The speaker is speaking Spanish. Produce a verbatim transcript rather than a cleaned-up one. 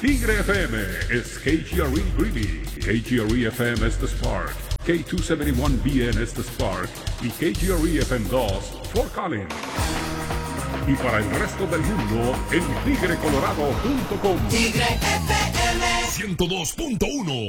Tigre F M is K G R E Greeley, K G R E F M es The Spark, K doscientos setenta y uno B N es The Spark y K G R E F M dos Fort Collins. Y para el resto del mundo en tigre colorado punto com. Tigre F M ciento dos punto uno